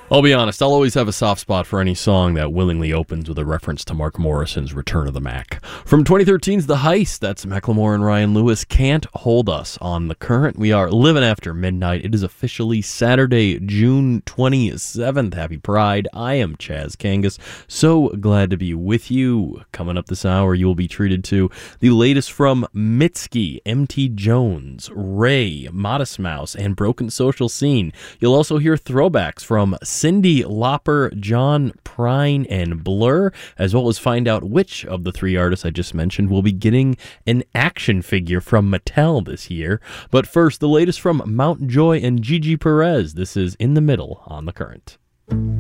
I'll be honest, I'll always have a soft spot for any song that willingly opens with a reference to Mark Morrison's Return of the Mac. From 2013's The Heist, that's Macklemore and Ryan Lewis, Can't Hold Us. On The Current, we are living after midnight. It is officially Saturday, June 27th. Happy Pride. I am Chaz Kangas. So glad to be with you. Coming up this hour, you will be treated to the latest from Mitski, MT Jones, Ray, Modest Mouse, and Broken Social Scene. You'll also hear throwbacks from Cyndi Lauper, John Prine, and Blur, as well as find out which of the three artists I just mentioned will be getting an action figure from Mattel this year. But first, the latest from Mount Joy and Gigi Perez. This is In the Middle on The Current.